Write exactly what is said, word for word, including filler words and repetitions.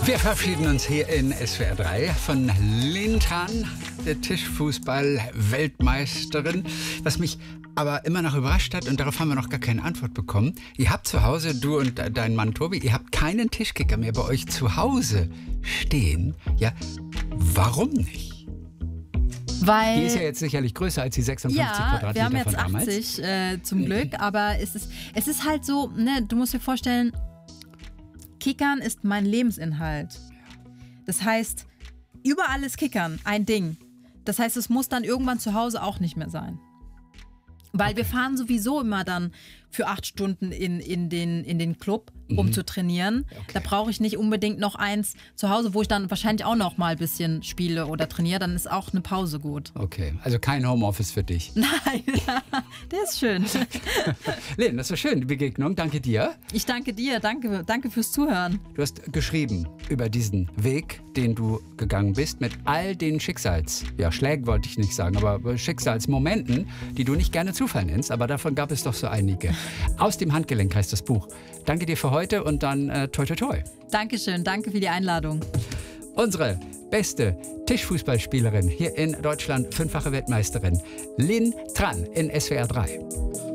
Wir verabschieden uns hier in S W R drei von Lynn Tran, der Tischfußball-Weltmeisterin. Was mich aber immer noch überrascht hat, und darauf haben wir noch gar keine Antwort bekommen. Ihr habt zu Hause, du und dein Mann Tobi, ihr habt keinen Tischkicker mehr bei euch zu Hause stehen. Ja, warum nicht? Weil, die ist ja jetzt sicherlich größer als die sechsundfünfzig ja, Quadratmeter wir haben jetzt von damals. achtzig äh, zum Glück, aber es ist, es ist halt so, ne, du musst dir vorstellen, Kickern ist mein Lebensinhalt. Das heißt, überall ist Kickern ein Ding. Das heißt, es muss dann irgendwann zu Hause auch nicht mehr sein. Weil okay. wir fahren sowieso immer dann für acht Stunden in, in, den, in den Club, um mhm. zu trainieren. Okay. Da brauche ich nicht unbedingt noch eins zu Hause, wo ich dann wahrscheinlich auch noch mal ein bisschen spiele oder trainiere. Dann ist auch eine Pause gut. Okay, also kein Homeoffice für dich. Nein, der ist schön. Lynn, das war schön, die Begegnung. Danke dir. Ich danke dir. Danke, danke fürs Zuhören. Du hast geschrieben über diesen Weg, den du gegangen bist, mit all den Schicksals, ja, Schlägen wollte ich nicht sagen, aber Schicksalsmomenten, die du nicht gerne Zufall nennst, aber davon gab es doch so einige. Aus dem Handgelenk heißt das Buch. Danke dir für heute und dann äh, toi toi toi. Dankeschön, danke für die Einladung. Unsere beste Tischfußballspielerin hier in Deutschland, fünffache Weltmeisterin, Lynn Tran in S W R drei.